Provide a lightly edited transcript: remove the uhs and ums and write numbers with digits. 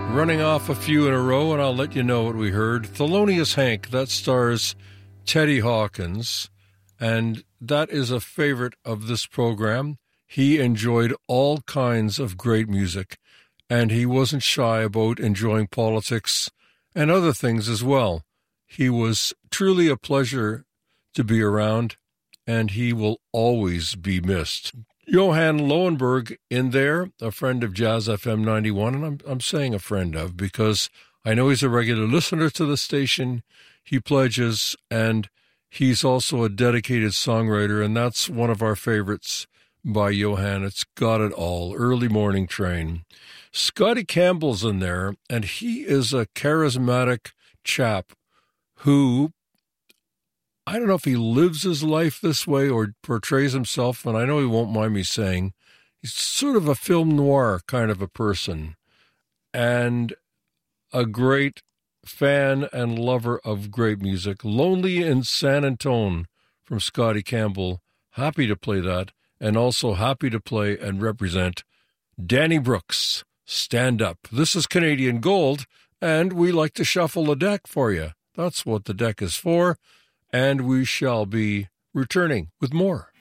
Running off a few in a row, and I'll let you know what we heard. Thelonious Hank, that stars Teddy Hawkins, and that is a favorite of this program. He enjoyed all kinds of great music, and he wasn't shy about enjoying politics and other things as well. He was truly a pleasure to be around, and he will always be missed. Johan Lowenberg in there, a friend of Jazz FM 91, and I'm saying a friend of because I know he's a regular listener to the station. He pledges, and he's also a dedicated songwriter, and that's one of our favorites by Johan. It's Got It All, Early Morning Train. Scotty Campbell's in there, and he is a charismatic chap who, I don't know if he lives his life this way or portrays himself, and I know he won't mind me saying, he's sort of a film noir kind of a person and a great fan and lover of great music. Lonely in San Antone from Scotty Campbell. Happy to play that, and also happy to play and represent Danny Brooks, Stand Up. This is Canadian Gold, and we like to shuffle the deck for you. That's what the deck is for. And we shall be returning with more.